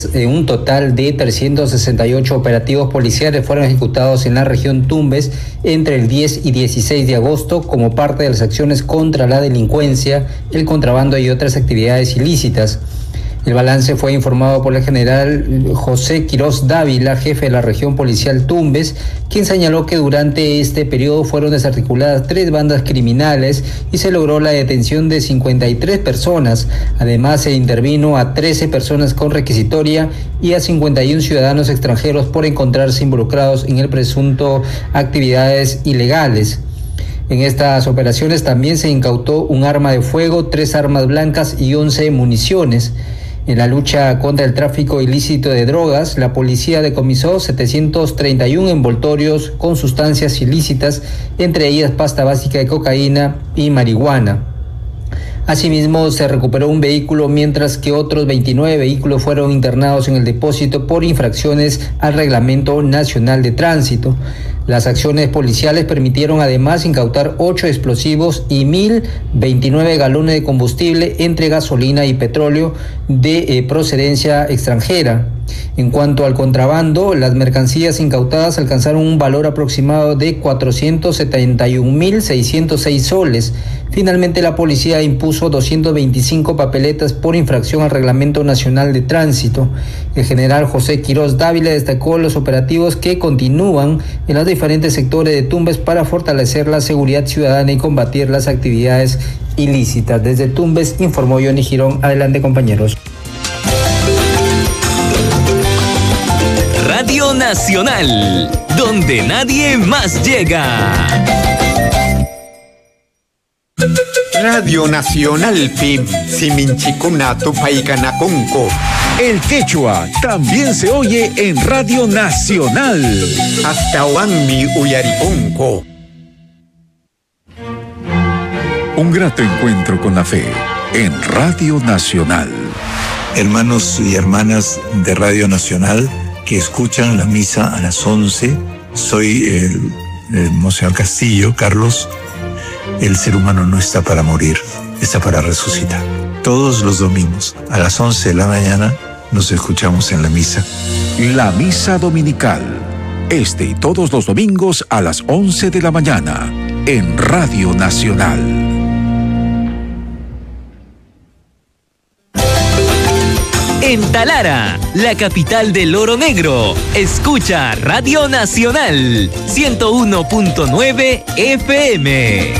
Un total de 368 operativos policiales fueron ejecutados en la región Tumbes entre el 10 y 16 de agosto como parte de las acciones contra la delincuencia, el contrabando y otras actividades ilícitas. El balance fue informado por el general José Quirós Dávila, jefe de la región policial Tumbes, quien señaló que durante este periodo fueron desarticuladas 3 bandas criminales y se logró la detención de 53 personas. Además, se intervino a 13 personas con requisitoria y a 51 ciudadanos extranjeros por encontrarse involucrados en el presunto actividades ilegales. En estas operaciones también se incautó un arma de fuego, 3 armas blancas y 11 municiones. En la lucha contra el tráfico ilícito de drogas, la policía decomisó 731 envoltorios con sustancias ilícitas, entre ellas pasta básica de cocaína y marihuana. Asimismo, se recuperó un vehículo, mientras que otros 29 vehículos fueron internados en el depósito por infracciones al Reglamento Nacional de Tránsito. Las acciones policiales permitieron además incautar 8 explosivos y 1.029 galones de combustible entre gasolina y petróleo de procedencia extranjera. En cuanto al contrabando, las mercancías incautadas alcanzaron un valor aproximado de 471.606 soles. Finalmente, la policía impuso 225 papeletas por infracción al Reglamento Nacional de Tránsito. El general José Quirós Dávila destacó los operativos que continúan en los diferentes sectores de Tumbes para fortalecer la seguridad ciudadana y combatir las actividades ilícitas. Desde Tumbes informó Johnny Girón. Adelante, compañeros. Radio Nacional, donde nadie más llega. Radio Nacional PIM, Siminchikuna Tupaicanaconco. El quechua también se oye en Radio Nacional. Hasta Oanmi Uyariconco. Un grato encuentro con la fe en Radio Nacional. Hermanos y hermanas de Radio Nacional que escuchan la misa a las 11, soy el Monseñor Castillo, Carlos. El ser humano no está para morir, está para resucitar. Todos los domingos a las 11 de la mañana nos escuchamos en la misa. La misa dominical, este y todos los domingos a las 11 de la mañana en Radio Nacional. En Talara, la capital del oro negro, escucha Radio Nacional 101.9 FM.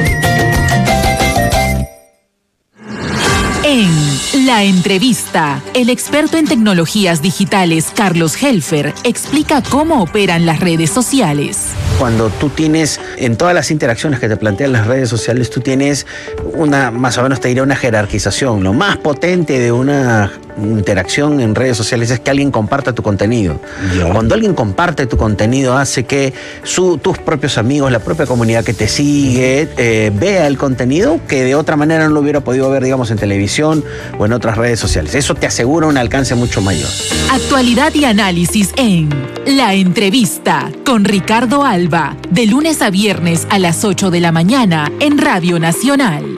En La Entrevista, el experto en tecnologías digitales Carlos Helfer explica cómo operan las redes sociales. Cuando tú tienes, en todas las interacciones que te plantean las redes sociales, tú tienes una, más o menos te diré, una jerarquización. Lo más potente de una interacción en redes sociales es que alguien comparta tu contenido. Cuando alguien comparte tu contenido, hace que tus propios amigos, la propia comunidad que te sigue, vea el contenido que de otra manera no lo hubiera podido ver, digamos, en televisión o en otras redes sociales. Eso te asegura un alcance mucho mayor. Actualidad y análisis en La Entrevista con Ricardo Alba, de lunes a viernes a las 8 de la mañana en Radio Nacional.